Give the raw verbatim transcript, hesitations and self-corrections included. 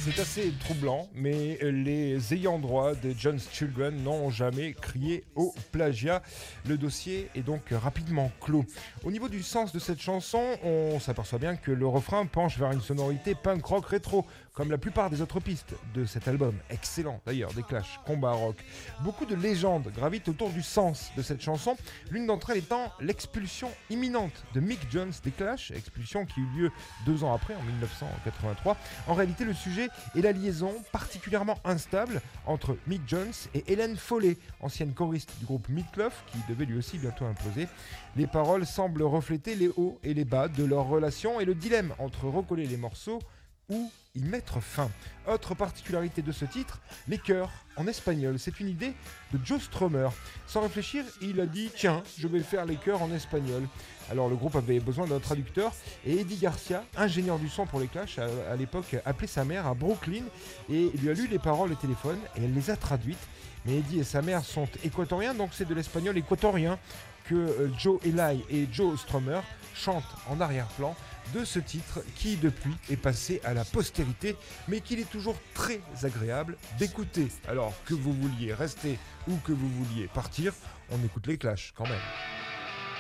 c'est assez troublant, mais les ayants droit de John's Children n'ont jamais crié au plagiat. Le dossier est donc rapidement clos. Au niveau du sens de cette chanson, on s'aperçoit bien que le refrain penche vers une sonorité punk rock rétro, comme la plupart des autres pistes de cet album. Excellent d'ailleurs, des Clash, combat rock. Beaucoup de légendes gravitent autour du sens de cette chanson, l'une d'entre elles étant l'expulsion imminente de Mick Jones des Clash, expulsion qui eut lieu deux ans après, en dix-neuf cent quatre-vingt-trois. En réalité, le sujet est la liaison particulièrement instable entre Mick Jones et Helen Foley, ancienne choriste du groupe Meatloaf, qui devait lui aussi bientôt imposer. Les paroles semblent refléter les hauts et les bas de leur relation et le dilemme entre recoller les morceaux ou y mettre fin. Autre particularité de ce titre, les chœurs en espagnol. C'est une idée de Joe Strummer. Sans réfléchir, il a dit « Tiens, je vais faire les chœurs en espagnol ». Alors le groupe avait besoin d'un traducteur et Eddie Garcia, ingénieur du son pour les Clash, a à l'époque appelé sa mère à Brooklyn et lui a lu les paroles au téléphone et elle les a traduites. Mais Eddie et sa mère sont équatoriens, donc c'est de l'espagnol équatorien que Joe Eli et Joe Strummer chantent en arrière-plan de ce titre qui depuis est passé à la postérité mais qu'il est toujours très agréable d'écouter. Alors que vous vouliez rester ou que vous vouliez partir, on écoute les Clash quand même.